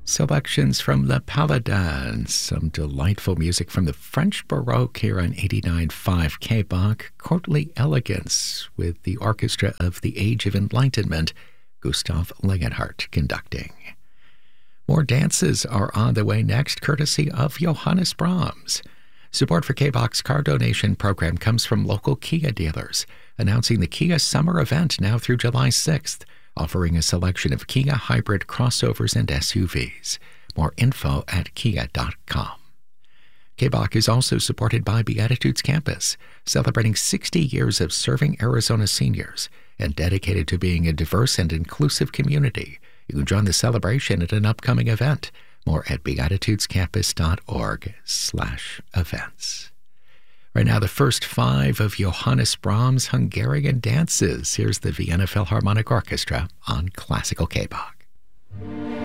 Selections from the Paladins, some delightful music from the French Baroque here on 89.5 KBOK, courtly elegance with the Orchestra of the Age of Enlightenment, Gustav Leonhardt conducting. More dances are on the way next, courtesy of Johannes Brahms. Support for KBOK's car donation program comes from local Kia dealers, announcing the Kia Summer Event now through July 6th, offering a selection of Kia hybrid crossovers and SUVs. More info at kia.com. KBOK is also supported by Beatitudes Campus, celebrating 60 years of serving Arizona seniors and dedicated to being a diverse and inclusive community. You can join the celebration at an upcoming event. More at beatitudescampus.org/events. Right now, the first 5 of Johannes Brahms' Hungarian dances. Here's the Vienna Philharmonic Orchestra on Classical KBOK.